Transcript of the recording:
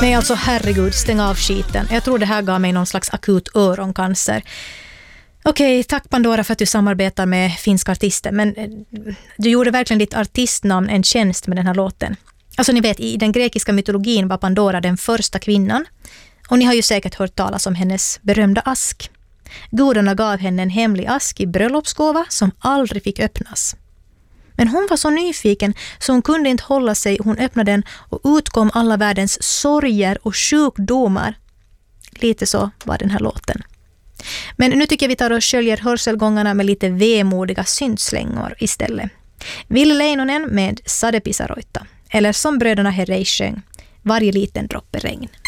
Nej, alltså herregud, stäng av skiten. Jag tror det här gav mig någon slags akut öroncancer. Okej, tack Pandora för att du samarbetar med finska artister, men du gjorde verkligen ditt artistnamn en tjänst med den här låten. Alltså ni vet, i den grekiska mytologin var Pandora den första kvinnan, och ni har ju säkert hört talas om hennes berömda ask. Gudarna gav henne en hemlig ask i bröllopsgåva som aldrig fick öppnas. Men hon var så nyfiken så hon kunde inte hålla sig. Hon öppnade den och utkom alla världens sorger och sjukdomar. Lite så var den här låten. Men nu tycker jag vi tar och sköljer hörselgångarna med lite vemodiga syntslängor istället. Ville Leinonen med Sade Pisaroita. Eller som bröderna Herrey sjöng, varje liten droppe regn.